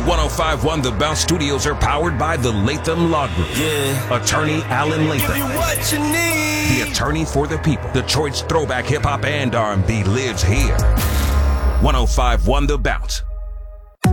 1051 The Bounce Studios are powered by the Latham Law Group. Yeah. Attorney Alan Latham. Give you what you need. The attorney for the people. Detroit's throwback hip-hop and R&B lives here. 1051 The Bounce.